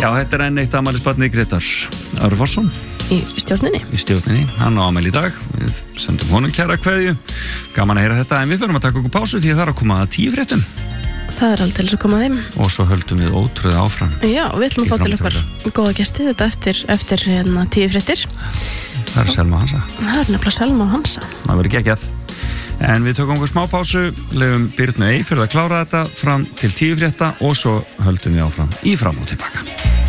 Já, þetta enn eitt afmælisbarnið Grétar Örvarsson Í stjórninni. Hann á afmæli í dag. Við sendum honum kæra kveðju. Gaman að heyra þetta, en við förum að taka okkur pásu því að það er að koma að 10 fréttum. Það alveg til þess að koma að þeim. Og svo höldum við ótrúið áfram. Já, við ætlum að fá til okkar góða gesti þetta eftir 10 fréttir. Það er Selma og Hansa. Það er nefnilega Selma og Hansa. Það verður geggjað. En við tökum okkur smá pásu, lefum Birnu Eyfjörð að klára þetta fram til 10 frétta og svo höldum við áfram í fram og tilbaka.